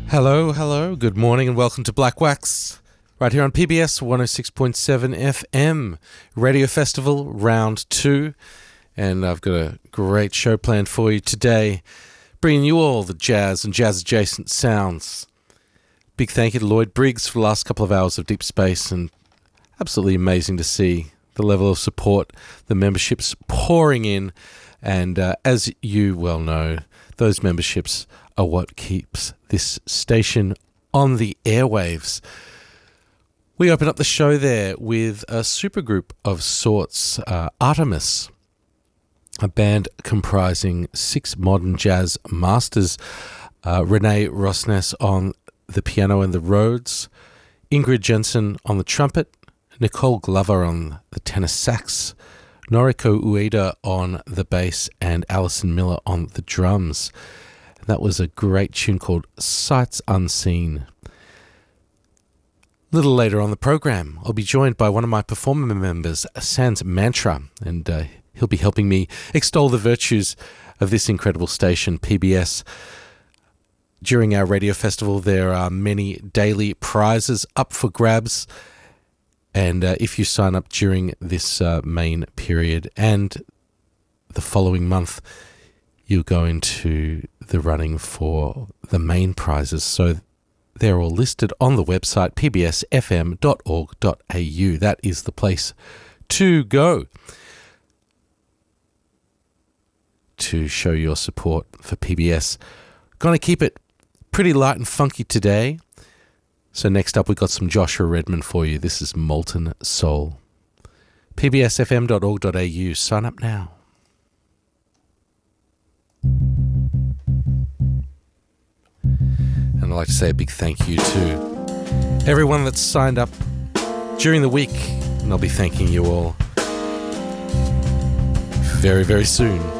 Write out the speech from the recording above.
Hello, good morning and welcome to Black Wax, right here on PBS 106.7 FM, Radio Festival Round 2, and I've got a great show planned for you today, bringing you all the jazz and jazz-adjacent sounds. Big thank you to Lloyd Briggs for the last couple of hours of Deep Space, and absolutely amazing to see the level of support, the memberships pouring in, and as you well know, those memberships are what keeps this station on the airwaves. We open up the show there with a supergroup of sorts, Artemis, a band comprising 6 modern jazz masters, Renee Rosnes on the piano and the Rhodes, Ingrid Jensen on the trumpet, Nicole Glover on the tenor sax, Noriko Ueda on the bass, and Alison Miller on the drums. That was a great tune called Sights Unseen. A little later on the program, I'll be joined by one of my performer members, Sans Mantra, and he'll be helping me extol the virtues of this incredible station, PBS. During our radio festival, there are many daily prizes up for grabs, and if you sign up during this main period and the following month, you'll go into the running for the main prizes. So they're all listed on the website pbsfm.org.au. That is the place to go to show your support for PBS. Going to keep it pretty light and funky today. So next up, we've got some Joshua Redman for you. This is Molten Soul. pbsfm.org.au. Sign up now. And I'd like to say a big thank you to everyone that's signed up during the week. And I'll be thanking you all very, very soon.